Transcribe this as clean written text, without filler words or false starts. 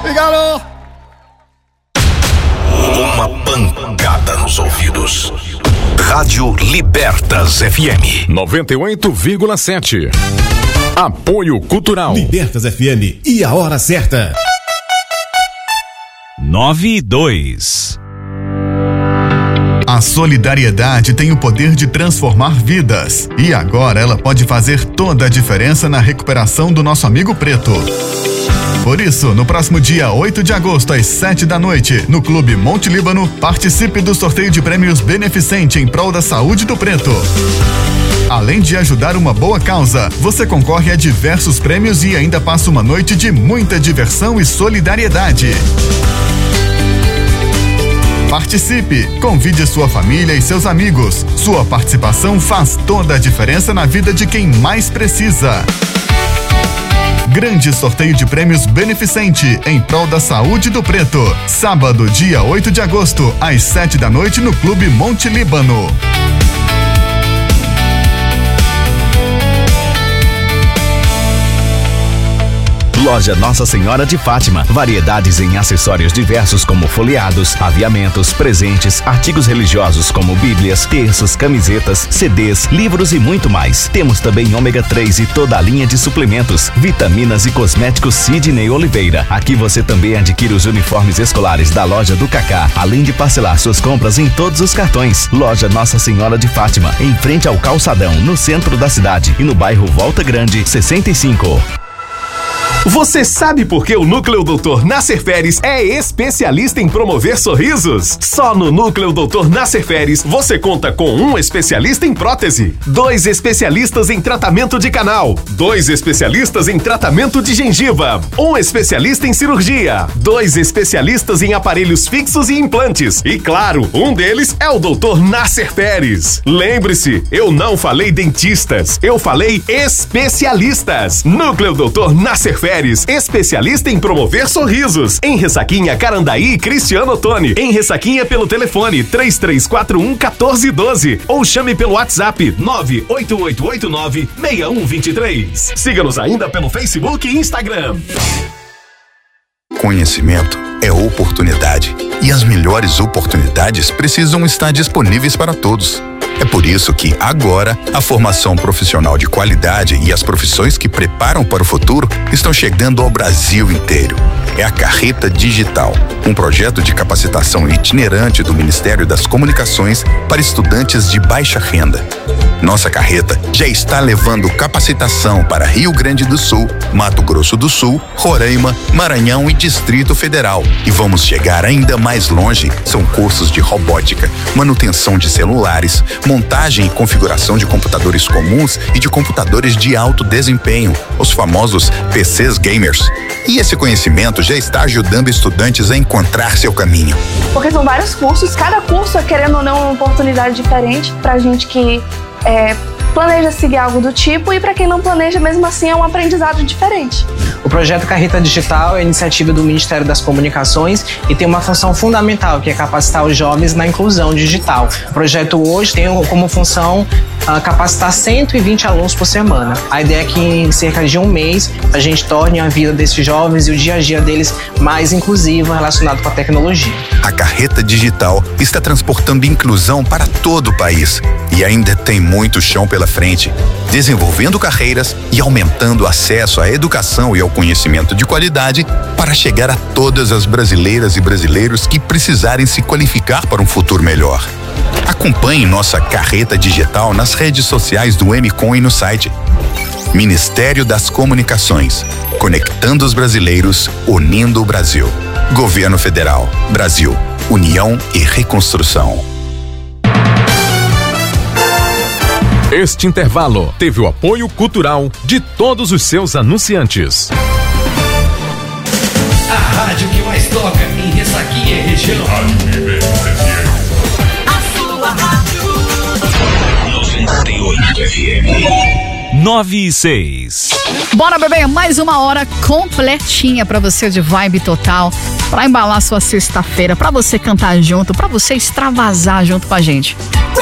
Ligado! Uma pancada nos ouvidos. Rádio Libertas FM 98,7. Apoio Cultural. Libertas FM e a hora certa. 9:02. A solidariedade tem o poder de transformar vidas. E agora ela pode fazer toda a diferença na recuperação do nosso amigo preto. Por isso, no próximo dia 8 de agosto, às 7 da noite, no Clube Monte Líbano, participe do sorteio de prêmios beneficente em prol da saúde do preto. Além de ajudar uma boa causa, você concorre a diversos prêmios e ainda passa uma noite de muita diversão e solidariedade. Participe, convide sua família e seus amigos. Sua participação faz toda a diferença na vida de quem mais precisa. Grande sorteio de prêmios beneficente em prol da saúde do preto. Sábado, dia 8 de agosto, às 7 da noite no Clube Monte Líbano. Loja Nossa Senhora de Fátima. Variedades em acessórios diversos como folheados, aviamentos, presentes, artigos religiosos como bíblias, terços, camisetas, CDs, livros e muito mais. Temos também ômega 3 e toda a linha de suplementos, vitaminas e cosméticos Sidney Oliveira. Aqui você também adquire os uniformes escolares da loja do Cacá, além de parcelar suas compras em todos os cartões. Loja Nossa Senhora de Fátima, em frente ao Calçadão, no centro da cidade e no bairro Volta Grande, 65. Você sabe por que o Núcleo Dr. Nasser Feres é especialista em promover sorrisos? Só no Núcleo Dr. Nasser Feres você conta com um especialista em prótese, 2 especialistas em tratamento de canal, 2 especialistas em tratamento de gengiva, 1 especialista em cirurgia, 2 especialistas em aparelhos fixos e implantes e, claro, um deles é o Dr. Nasser Feres. Lembre-se, eu não falei dentistas, eu falei especialistas. Núcleo Dr. Nasser Feres, especialista em promover sorrisos. Em Ressaquinha, Carandaí, Cristiano Ottoni. Em Ressaquinha pelo telefone 3341-1412 ou chame pelo WhatsApp 98889-6123. Siga-nos ainda pelo Facebook e Instagram. Conhecimento é oportunidade. E as melhores oportunidades precisam estar disponíveis para todos. É por isso que, agora, a formação profissional de qualidade e as profissões que preparam para o futuro estão chegando ao Brasil inteiro. É a Carreta Digital, um projeto de capacitação itinerante do Ministério das Comunicações para estudantes de baixa renda. Nossa carreta já está levando capacitação para Rio Grande do Sul, Mato Grosso do Sul, Roraima, Maranhão e Distrito Federal. E vamos chegar ainda mais longe. São cursos de robótica, manutenção de celulares, montagem e configuração de computadores comuns e de computadores de alto desempenho, os famosos PCs gamers. E esse conhecimento já está ajudando estudantes a encontrar seu caminho. Porque são vários cursos, cada curso é, querendo ou não, uma oportunidade diferente pra gente que planeja seguir algo do tipo, e para quem não planeja, mesmo assim, é um aprendizado diferente. O projeto Carreta Digital é iniciativa do Ministério das Comunicações e tem uma função fundamental, que é capacitar os jovens na inclusão digital. O projeto hoje tem como função capacitar 120 alunos por semana. A ideia é que em cerca de um mês a gente torne a vida desses jovens e o dia a dia deles mais inclusiva, relacionado com a tecnologia. A Carreta Digital está transportando inclusão para todo o país e ainda tem muito chão pela frente, desenvolvendo carreiras e aumentando o acesso à educação e ao conhecimento de qualidade para chegar a todas as brasileiras e brasileiros que precisarem se qualificar para um futuro melhor. Acompanhe nossa Carreta Digital nas redes sociais do MCOM e no site. Ministério das Comunicações, conectando os brasileiros, unindo o Brasil. Governo Federal, Brasil, União e Reconstrução. Este intervalo teve o apoio cultural de todos os seus anunciantes. A rádio que mais toca em Ressaquinha e região. A sua rádio 98 FM 9:06. Bora, bebê, mais uma hora completinha pra você de vibe total, pra embalar sua sexta-feira, pra você cantar junto, pra você extravasar junto com a gente.